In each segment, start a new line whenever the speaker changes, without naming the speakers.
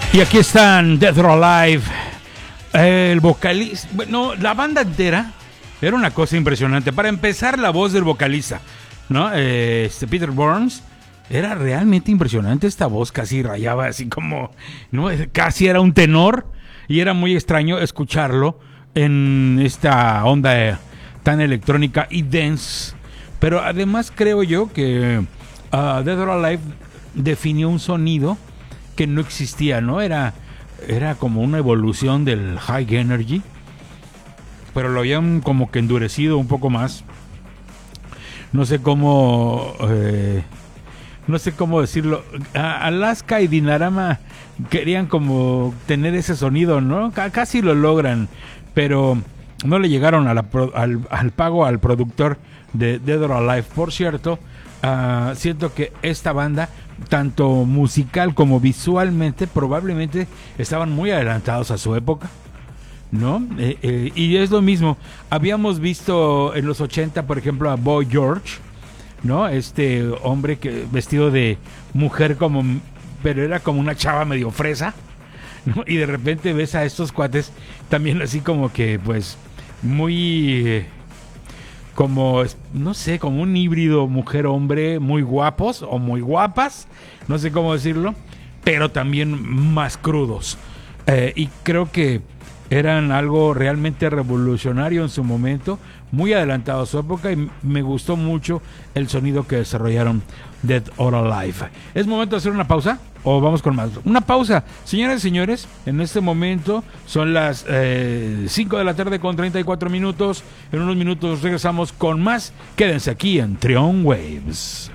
Y aquí están Dead or Alive, el vocalista, bueno, la banda entera era una cosa impresionante. Para empezar, la voz del vocalista, ¿no? Peter Burns, era realmente impresionante esta voz, casi rayaba así como, ¿no? Casi era un tenor y era muy extraño escucharlo en esta onda tan electrónica y dance. Pero además creo yo que Dead or Alive definió un sonido que no existía, ¿no? Era como una evolución del High Energy, pero lo habían como que endurecido un poco más. No sé cómo decirlo. Alaska y Dinarama querían como tener ese sonido, ¿no? Casi lo logran, pero no le llegaron al pago al productor de Dead or Alive. Por cierto, siento que esta banda, tanto musical como visualmente, probablemente estaban muy adelantados a su época, ¿no? Y es lo mismo. Habíamos visto en los 80, por ejemplo, a Boy George, ¿no? Este hombre que vestido de mujer pero era como una chava medio fresa, ¿no? Y de repente ves a estos cuates también así como que, pues, muy... como, no sé, como un híbrido mujer-hombre, muy guapos o muy guapas, no sé cómo decirlo, pero también más crudos. Y creo que eran algo realmente revolucionario en su momento, muy adelantado a su época, y me gustó mucho el sonido que desarrollaron Dead or Alive. ¿Es momento de hacer una pausa o vamos con más? Una pausa, señoras y señores. En este momento son las 5 de la tarde con 34 minutos. En unos minutos regresamos con más. Quédense aquí en Trion Waves.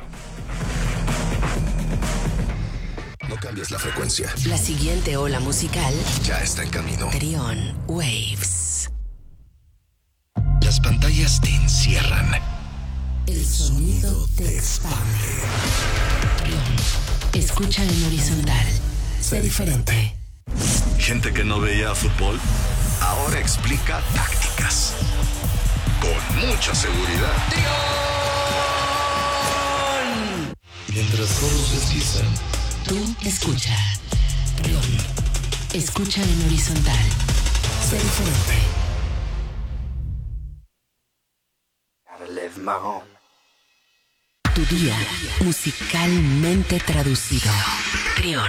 No cambies la frecuencia.
La siguiente ola musical
Ya está en camino.
Trion Waves.
Las pantallas te encierran.
El sonido te expande. Escucha en horizontal. Sé diferente.
Gente que no veía fútbol, ahora explica tácticas. Con mucha seguridad. Mientras todos deslizan,
Tú escucha. Trion. Escucha en horizontal. Sé diferente. Tu día musicalmente traducido. Trion.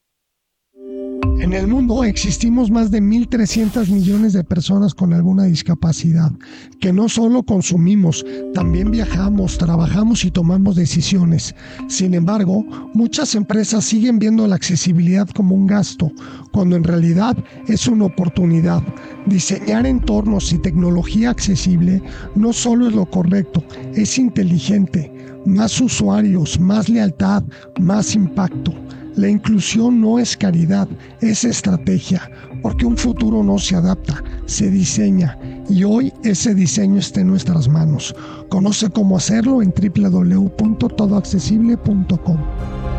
En el mundo existimos más de 1.300 millones de personas con alguna discapacidad, que no solo consumimos, también viajamos, trabajamos y tomamos decisiones. Sin embargo, muchas empresas siguen viendo la accesibilidad como un gasto, cuando en realidad es una oportunidad. Diseñar entornos y tecnología accesible no solo es lo correcto, es inteligente. Más usuarios, más lealtad, más impacto. La inclusión no es caridad, es estrategia, porque un futuro no se adapta, se diseña, y hoy ese diseño está en nuestras manos. Conoce cómo hacerlo en www.todoaccesible.com.